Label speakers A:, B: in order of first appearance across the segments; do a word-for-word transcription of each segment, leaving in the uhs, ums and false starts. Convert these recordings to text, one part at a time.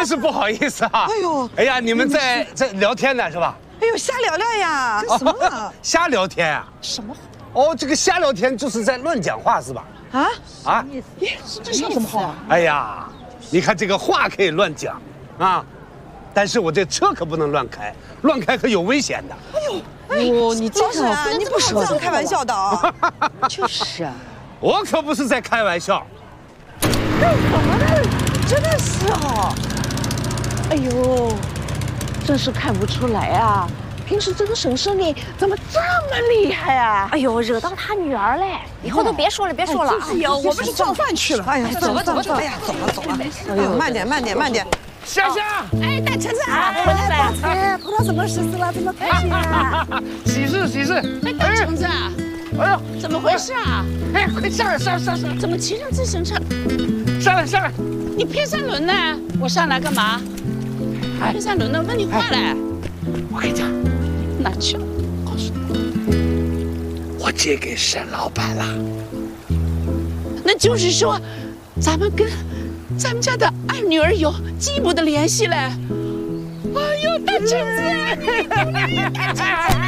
A: 是不好意思啊。
B: 哎呦，
A: 哎呀，你们在在聊天呢是吧？
B: 哎呦，瞎聊聊呀，这什么啊？
A: 瞎聊天啊？
B: 什么？
A: 哦，这个瞎聊天就是在乱讲话是吧？
B: 啊
A: 啊？
B: 耶，这像什么话？
A: 哎呀，你看这个话可以乱讲啊，但是我这车可不能乱开，乱开可有危险的。
B: 哎呦，你这是啊，你不是这样开玩笑的啊？
C: 就是啊，
A: 我可不是在开玩笑。
B: 干什么呢？真的是哦。
C: 哎呦，真是看不出来啊！平时这个婶婶你怎么这么厉害啊？
D: 哎呦，惹到他女儿嘞！以后都别说了，别说了。
B: 哎呀，我们是做饭去了。哎呀，走吧走吧走吧，哎呀，走了走了。哎呦，慢点慢点慢点。
A: 香香，
D: 哎，大橙子啊，回来了！哎，碰到什么事情了？这么开心啊？
A: 喜事喜事！
D: 哎，大橙子啊，
A: 哎呦，
D: 怎么回事啊？
A: 哎，快上来上来上来！
D: 怎么骑上自行车？
A: 上来上来！
D: 你偏三轮呢？我上来干嘛？偏三轮呢？问你话嘞！
A: 我跟你讲，
D: 哪去了？告诉你，
A: 我借给沈老板了。
D: 那就是说，咱们跟咱们家的二女儿有进一步的联系嘞。哎呦，大橙子！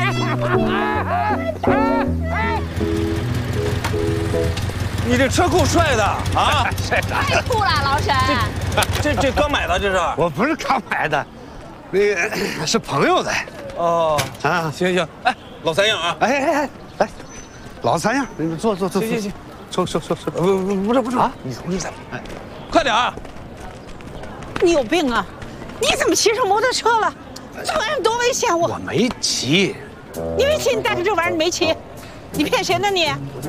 E: 你这车够帅的啊！
A: 帅啥？
D: 太酷了，老沈。
E: 这这刚买的这是？
A: 我不是刚买的，那个是朋友的。
E: 哦
A: 啊，
E: 行行，哎，老三样啊！
A: 哎哎哎，来，老三样，你们坐坐坐。
E: 行行行，
A: 收收收收。
E: 不不不是不是
A: 啊，你从这再哎，
E: 快点啊！
D: 你有病啊！你怎么骑上摩托车了？这玩意儿多危险！我
A: 我没骑。
D: 你没骑，你带着这玩意儿你没骑，你骗谁呢你？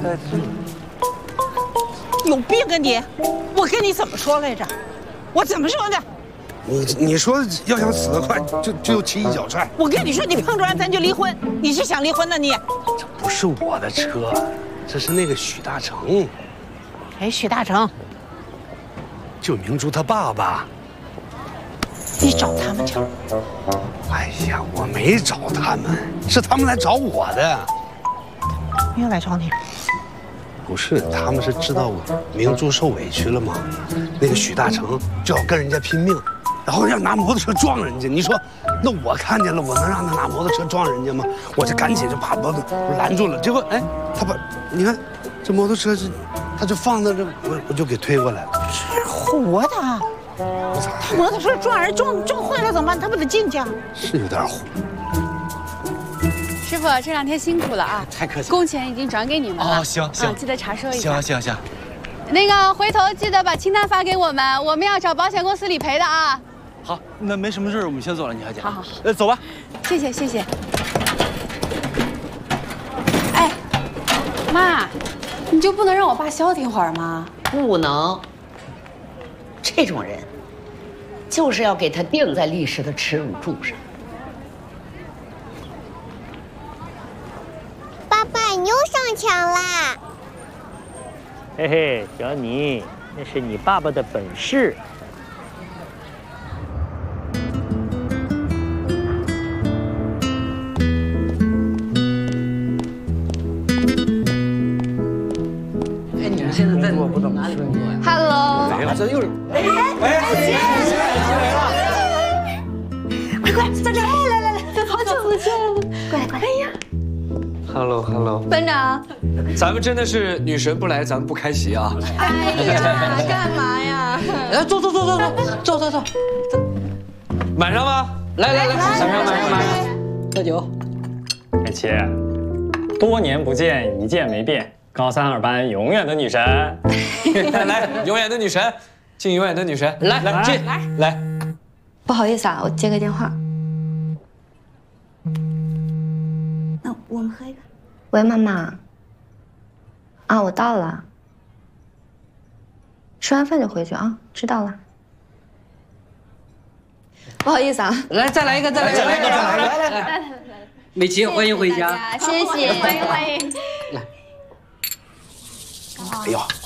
D: 有病啊你！我跟你怎么说来着？我怎么说的？
A: 你你说要想死得快，就就骑一脚踹。
D: 我跟你说，你碰着完咱就离婚，你是想离婚呢你？
A: 这不是我的车，这是那个许大成。
D: 哎，许大成，
A: 就明珠他爸爸。
D: 你找他们去了？
A: 哎呀，我没找他们，是他们来找我的。
D: 又来找你？
A: 不是，他们是知道明珠受委屈了吗？那个许大成就要跟人家拼命，然后要拿摩托车撞人家。你说，那我看见了，我能让他拿摩托车撞人家吗？我就赶紧就把摩托拦住了。结果，哎，他把，你看，这摩托车是，他就放在这，我我就给推过来了。
D: 是活的。他摩托车撞人撞撞坏了怎么办？他不得进去啊？
A: 是有点虎。
F: 师傅这两天辛苦了啊！
E: 太客气了，
F: 工钱已经转给你们了。
E: 哦，行行，
F: 啊，记得查收一下。
E: 行行行，
F: 那个回头记得把清单发给我们，我们要找保险公司理赔的啊。
E: 好，那没什么事，我们先走了，你小姐。
F: 好好好，
E: 呃，走吧。
F: 谢谢谢谢。哎，妈，你就不能让我爸消停会儿吗？
C: 不能，这种人就是要给他钉在历史的耻辱柱上。
G: 爸爸，你又上墙啦！
H: 嘿嘿，小妮，那是你爸爸的本事。
C: 哎，你们现在在哪里工作呀
F: ？Hello，
E: 来了，这又是哎
G: 哎，快快，站这！来来来，好久不见了，过来过来。哎呀
E: ，Hello Hello，
F: 班长，
E: 咱们真的是女神不来，咱们不开席啊！
F: 哎呀，干嘛呀？
E: 来，坐坐坐坐坐坐坐坐，满上吗？来来来，满上满上满上，喝酒。
H: 爱琪，多年不见，一见没变，高三二班永远的女神。
E: 来，永远的女神，敬永远的女神，来来敬来来。
F: 不好意思啊，我接个电话。
G: 那我们喝一个。
F: 喂，妈妈。啊，我到了。吃完饭就回去啊，知道了。不好意思啊，
C: 来，再来一个，再来一个，再来一个，再来来来来，美琪，欢迎回家，
F: 谢谢，欢迎欢迎。
A: 哎呦，